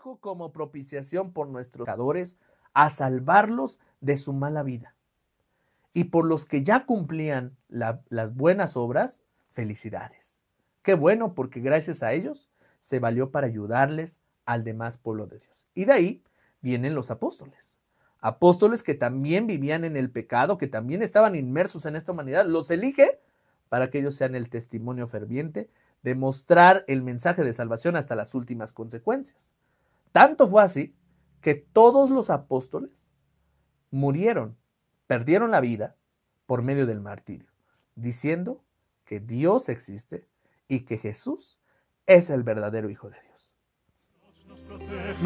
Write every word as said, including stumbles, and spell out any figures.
Hijo como propiciación por nuestros pecadores, a salvarlos de su mala vida. Y por los que ya cumplían la, las buenas obras, felicidades. Qué bueno, porque gracias a ellos se valió para ayudarles al demás pueblo de Dios. Y de ahí vienen los apóstoles. Apóstoles que también vivían en el pecado, que también estaban inmersos en esta humanidad. Los elige para que ellos sean el testimonio ferviente de mostrar el mensaje de salvación hasta las últimas consecuencias. Tanto fue así que todos los apóstoles murieron, perdieron la vida por medio del martirio, diciendo que Dios existe y que Jesús es el verdadero Hijo de Dios.